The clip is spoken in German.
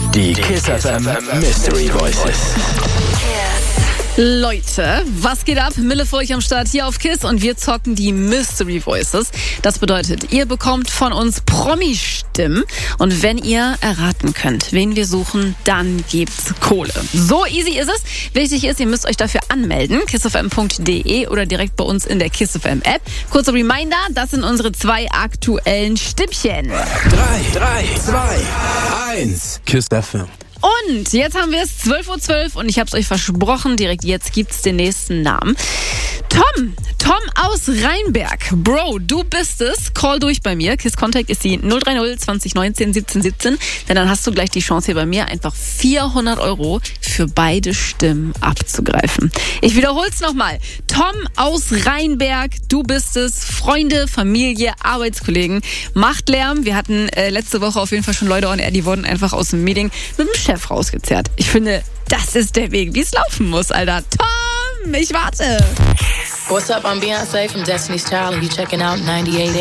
Die KISS FM Mystery Voices. Leute, was geht ab? Mille für euch am Start hier auf KISS und wir zocken die Mystery Voices. Das bedeutet, ihr bekommt von uns Promi-Stimmen und wenn ihr erraten könnt, wen wir suchen, dann gibt's Kohle. So easy ist es. Wichtig ist, ihr müsst euch dafür anmelden, kissfm.de oder direkt bei uns in der KISS FM App. Kurzer Reminder, das sind unsere 2 aktuellen Stimmchen. 3, 2, 1. KISS FM. Und jetzt haben wir es 12:12 Uhr und ich habe es euch versprochen, direkt jetzt gibt's den nächsten Namen. Tom aus Rheinberg. Bro, du bist es. Call durch bei mir. KISS Contact ist die 030 2019 17 17. Denn dann hast du gleich die Chance hier bei mir, einfach 400 € für beide Stimmen abzugreifen. Ich wiederhole es nochmal. Tom aus Rheinberg, du bist es. Freunde, Familie, Arbeitskollegen. Macht Lärm. Wir hatten letzte Woche auf jeden Fall schon Leute on air, die wurden einfach aus dem Meeting mit dem Chef rausgezerrt. Ich finde, das ist der Weg, wie es laufen muss, Alter. Tom, ich warte. What's up, I'm Beyonce from Destiny's Child and you checking out 98.